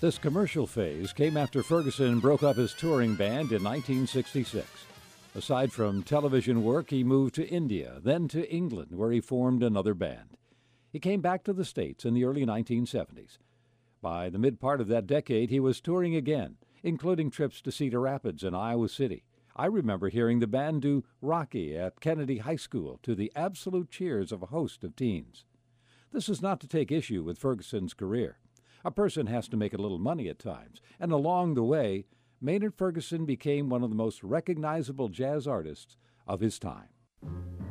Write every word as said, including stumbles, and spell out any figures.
This commercial phase came after Ferguson broke up his touring band in nineteen sixty-six. Aside from television work, he moved to India, then to England, where he formed another band. He came back to the States in the early nineteen seventies. By the mid-part of that decade, he was touring again, including trips to Cedar Rapids and Iowa City. I remember hearing the band do Rocky at Kennedy High School to the absolute cheers of a host of teens. This is not to take issue with Ferguson's career. A person has to make a little money at times, and along the way, Maynard Ferguson became one of the most recognizable jazz artists of his time.